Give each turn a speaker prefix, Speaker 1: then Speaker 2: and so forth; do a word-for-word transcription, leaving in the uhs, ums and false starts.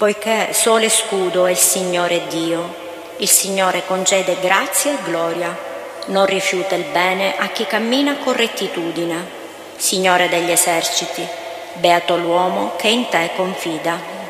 Speaker 1: poiché sole scudo è il Signore Dio. Il Signore concede grazia e gloria, non rifiuta il bene a chi cammina con rettitudine. Signore degli eserciti, beato l'uomo che in te confida.